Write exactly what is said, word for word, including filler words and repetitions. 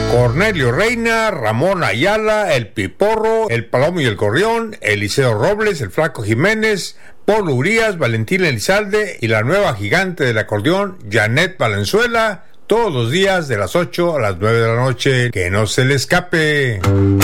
Cornelio Reina, Ramón Ayala, El Piporro, El Palomo y el Gorrión, Eliseo Robles, El Flaco Jiménez, Polo Urias, Valentín Elizalde y la nueva gigante del acordeón, Janet Valenzuela, todos los días de las ocho a las nueve de la noche. Que no se le escape.